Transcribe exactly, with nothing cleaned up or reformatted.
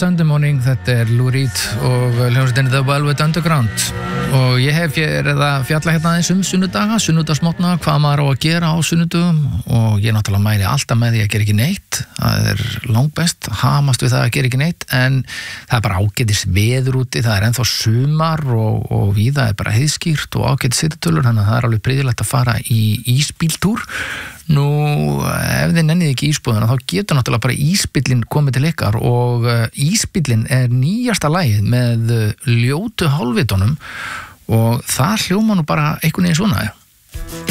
Sunday Morning, þetta er Lou Reed og hljómsveitin The Velvet Underground og ég hef verið að fjalla hérna aðeins um sunnudaga, sunnudagsmorgna, hvað maður á að gera á sunnudagum og ég náttúrulega mæli alltaf með því að gera ekki neitt, það er langbest, hamast við það að gera ekki neitt en það er bara ágætis veður úti, það er ennþá sumar og, og víða er bara heiðskýrt og ágætis hittatölur, þannig að það er alveg prýðilegt að fara í ísbíltúr. Nú, ef þið nennið ekki ísbúðuna þá getur náttúrulega bara ísbíllinn komið til ykkar og ísbíllinn er nýjasta lagið með ljótu hálfvitunum og það hljóma nú bara einhvern veginn svona.